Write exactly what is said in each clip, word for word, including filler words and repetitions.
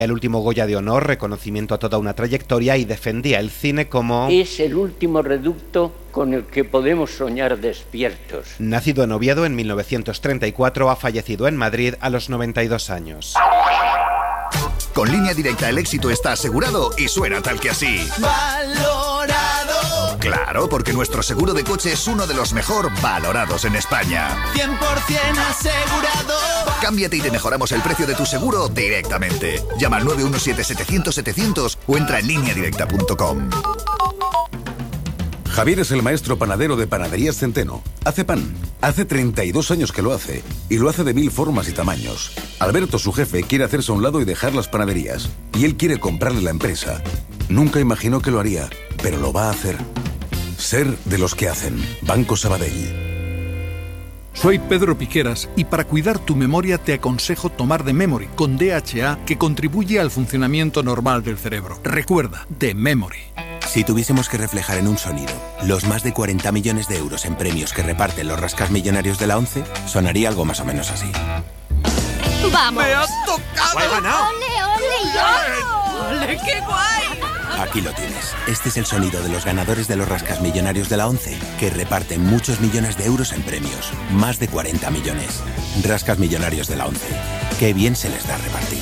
El último Goya de honor, reconocimiento a toda una trayectoria, y defendía el cine como... Es el último reducto con el que podemos soñar despiertos. Nacido en Oviedo en mil novecientos treinta y cuatro, ha fallecido en Madrid a los noventa y dos años. Con Línea Directa el éxito está asegurado y suena tal que así. ¡Valorado! Claro, porque nuestro seguro de coche es uno de los mejor valorados en España. cien por ciento asegurado. Cámbiate y te mejoramos el precio de tu seguro directamente. Llama al nueve uno siete, setecientos, setecientos o entra en línea directa punto com. Javier es el maestro panadero de Panaderías Centeno. Hace pan. Hace treinta y dos años que lo hace. Y lo hace de mil formas y tamaños. Alberto, su jefe, quiere hacerse a un lado y dejar las panaderías. Y él quiere comprarle la empresa. Nunca imaginó que lo haría, pero lo va a hacer. Ser de los que hacen. Banco Sabadell. Soy Pedro Piqueras y para cuidar tu memoria te aconsejo tomar The Memory con D H A, que contribuye al funcionamiento normal del cerebro. Recuerda, The Memory. Si tuviésemos que reflejar en un sonido los más de cuarenta millones de euros en premios que reparten los rascasmillonarios de la ONCE, sonaría algo más o menos así. ¡Vamos! ¡Me has tocado! ¡He ganado! ¡Ole, ole, yo! ¡Ole, qué guay! Aquí lo tienes. Este es el sonido de los ganadores de los rascasmillonarios de la ONCE, que reparten muchos millones de euros en premios. Más de cuarenta millones. Rascasmillonarios de la ONCE. Qué bien se les da repartir.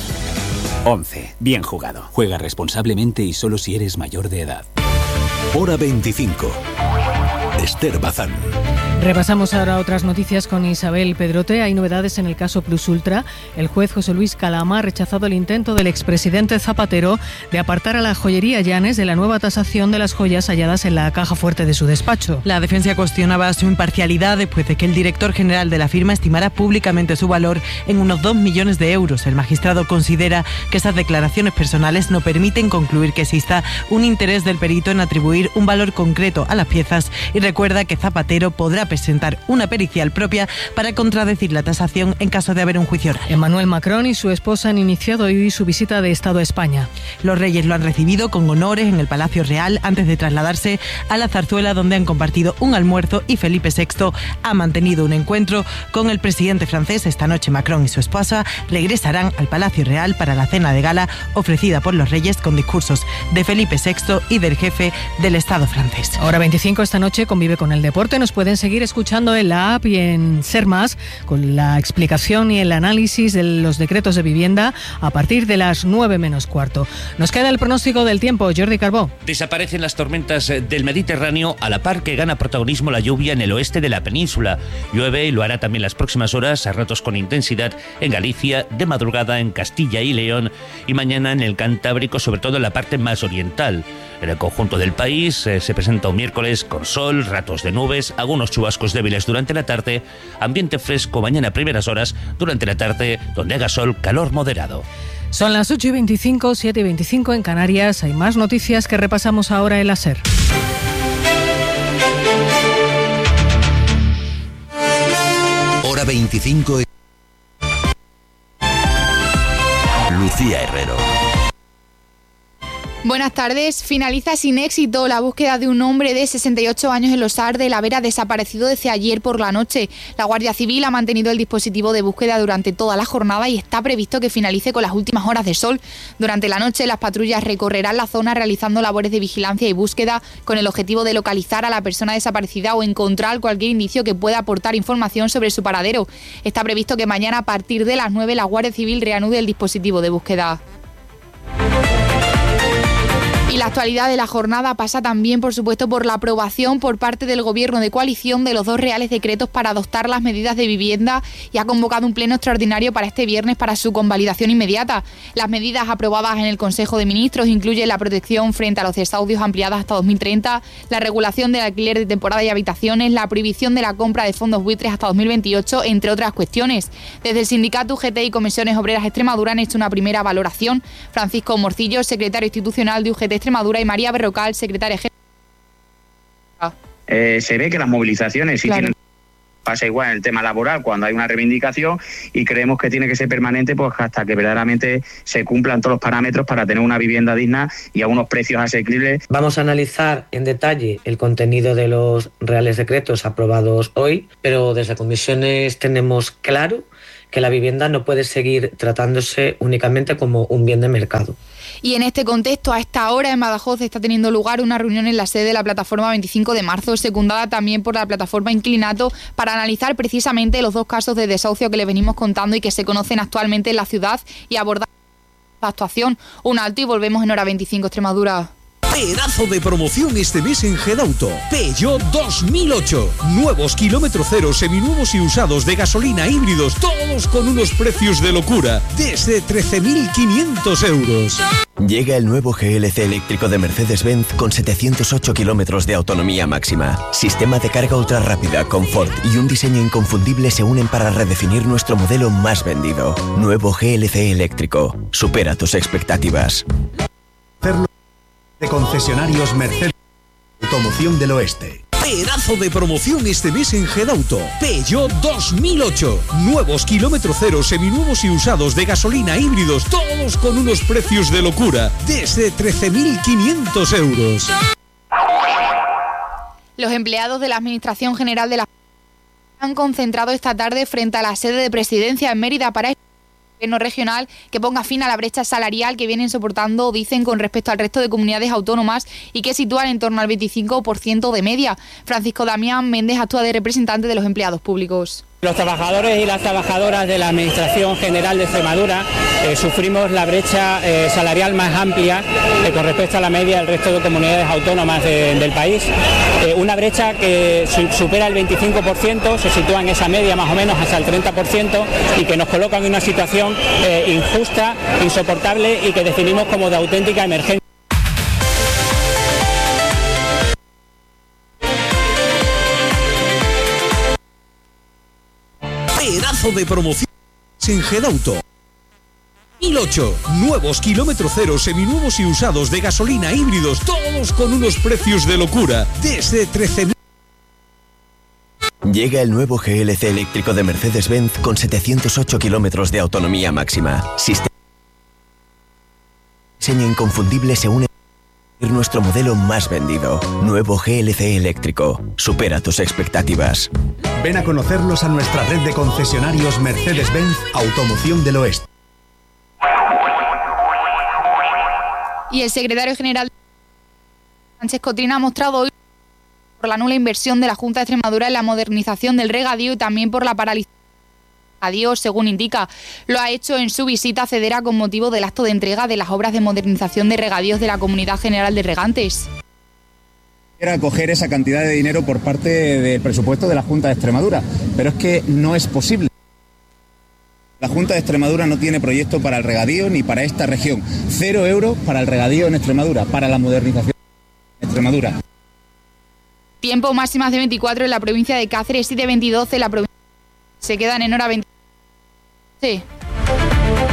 ONCE. Bien jugado. Juega responsablemente y solo si eres mayor de edad. Hora veinticinco. Esther Bazán. Repasamos ahora otras noticias con Isabel Pedrote. Hay novedades en el caso Plus Ultra. El juez José Luis Calama ha rechazado el intento del expresidente Zapatero de apartar a la joyería Llanes de la nueva tasación de las joyas halladas en la caja fuerte de su despacho. La defensa cuestionaba su imparcialidad después de que el director general de la firma estimara públicamente su valor en unos dos millones de euros. El magistrado considera que esas declaraciones personales no permiten concluir que exista un interés del perito en atribuir un valor concreto a las piezas y recuerda que Zapatero podrá presentar una pericial propia para contradecir la tasación en caso de haber un juicio oral. Emmanuel Macron y su esposa han iniciado hoy su visita de Estado a España. Los reyes lo han recibido con honores en el Palacio Real antes de trasladarse a la Zarzuela, donde han compartido un almuerzo, y Felipe sexto ha mantenido un encuentro con el presidente francés. Esta noche Macron y su esposa regresarán al Palacio Real para la cena de gala ofrecida por los reyes con discursos de Felipe sexto y del jefe del Estado francés. Hora veinticinco esta noche convive con el deporte. Nos pueden seguir escuchando en la app y en Ser Más con la explicación y el análisis de los decretos de vivienda a partir de las nueve menos cuarto. Nos queda el pronóstico del tiempo. Jordi Carbó. Desaparecen las tormentas del Mediterráneo a la par que gana protagonismo la lluvia en el oeste de la península. Llueve y lo hará también las próximas horas, a ratos con intensidad, en Galicia, de madrugada en Castilla y León y mañana en el Cantábrico, sobre todo en la parte más oriental. En el conjunto del país eh, se presenta un miércoles con sol, ratos de nubes, algunos chubascos débiles durante la tarde, ambiente fresco mañana a primeras horas, durante la tarde donde haga sol, calor moderado. Son las ocho y veinticinco, siete y veinticinco en Canarias. Hay más noticias que repasamos ahora en la SER. Hora veinticinco. Lucía Herrero. Buenas tardes. Finaliza sin éxito la búsqueda de un hombre de sesenta y ocho años en Los Sar de la Vera, desaparecido desde ayer por la noche. La Guardia Civil ha mantenido el dispositivo de búsqueda durante toda la jornada y está previsto que finalice con las últimas horas de sol. Durante la noche, las patrullas recorrerán la zona realizando labores de vigilancia y búsqueda con el objetivo de localizar a la persona desaparecida o encontrar cualquier indicio que pueda aportar información sobre su paradero. Está previsto que mañana, a partir de las nueve, la Guardia Civil reanude el dispositivo de búsqueda. Y la actualidad de la jornada pasa también, por supuesto, por la aprobación por parte del Gobierno de coalición de los dos reales decretos para adoptar las medidas de vivienda, y ha convocado un pleno extraordinario para este viernes para su convalidación inmediata. Las medidas aprobadas en el Consejo de Ministros incluyen la protección frente a los desahucios ampliadas hasta dos mil treinta, la regulación del alquiler de temporada y habitaciones, la prohibición de la compra de fondos buitres hasta dos mil veintiocho, entre otras cuestiones. Desde el sindicato U G T y Comisiones Obreras Extremadura han hecho una primera valoración. Francisco Morcillo, secretario institucional de U G T Extremadura, y María Berrocal, secretaria general. Eh, se ve que las movilizaciones sí Claro. tienen... Pasa igual en el tema laboral cuando hay una reivindicación, y creemos que tiene que ser permanente pues hasta que verdaderamente se cumplan todos los parámetros para tener una vivienda digna y a unos precios asequibles. Vamos a analizar en detalle el contenido de los reales decretos aprobados hoy, pero desde comisiones tenemos claro que la vivienda no puede seguir tratándose únicamente como un bien de mercado. Y en este contexto, a esta hora en Badajoz está teniendo lugar una reunión en la sede de la plataforma veinticinco de marzo, secundada también por la plataforma Inclinato, para analizar precisamente los dos casos de desahucio que les venimos contando y que se conocen actualmente en la ciudad y abordar la actuación. Un alto y volvemos en Hora veinticinco Extremadura. Pedazo de promoción este mes en Gedauto. Peugeot dos mil ocho. Nuevos kilómetro cero, seminuevos y usados de gasolina híbridos, todos con unos precios de locura, desde trece mil quinientos euros. Llega el nuevo G L C eléctrico de Mercedes-Benz con setecientos ocho kilómetros de autonomía máxima. Sistema de carga ultra rápida, confort y un diseño inconfundible se unen para redefinir nuestro modelo más vendido. Nuevo G L C eléctrico. Supera tus expectativas. De concesionarios Mercedes Automoción del Oeste. Pedazo de promoción este mes en Gedauto. Peugeot dos mil ocho. Nuevos kilómetro cero, seminuevos y usados de gasolina híbridos, todos con unos precios de locura, desde trece mil quinientos euros. Los empleados de la Administración General de la han concentrado esta tarde frente a la sede de Presidencia en Mérida para gobierno regional que ponga fin a la brecha salarial que vienen soportando, dicen, con respecto al resto de comunidades autónomas y que sitúan en torno al veinticinco por ciento de media. Francisco Damián Méndez actúa de representante de los empleados públicos. Los trabajadores y las trabajadoras de la Administración General de Extremadura eh, sufrimos la brecha eh, salarial más amplia eh, con respecto a la media del resto de comunidades autónomas de, del país. Eh, una brecha que su, supera el veinticinco por ciento, se sitúa en esa media más o menos hasta el treinta por ciento y que nos coloca en una situación eh, injusta, insoportable y que definimos como de auténtica emergencia. Pedazo de promoción en Gedauto. mil ocho. Nuevos kilómetro cero, seminuevos y usados de gasolina híbridos, todos con unos precios de locura, desde trece mil. Llega el nuevo G L C eléctrico de Mercedes-Benz con setecientos ocho kilómetros de autonomía máxima. Sistema diseño inconfundible se une a nuestro modelo más vendido. Nuevo G L C eléctrico. Supera tus expectativas. Ven a conocernos a nuestra red de concesionarios Mercedes-Benz Automoción del Oeste. Y el secretario general Sánchez Cotrina ha mostrado hoy por la nula inversión de la Junta de Extremadura en la modernización del regadío y también por la paralización del regadío, según indica. Lo ha hecho en su visita a Cedera con motivo del acto de entrega de las obras de modernización de regadíos de la Comunidad General de Regantes. Era coger esa cantidad de dinero por parte del presupuesto de la Junta de Extremadura, pero es que no es posible. La Junta de Extremadura no tiene proyecto para el regadío ni para esta región. Cero euros para el regadío en Extremadura, para la modernización en Extremadura. Tiempo máximas de veinticuatro en la provincia de Cáceres y de veintidós en la provincia. Se quedan en hora veinte. Sí.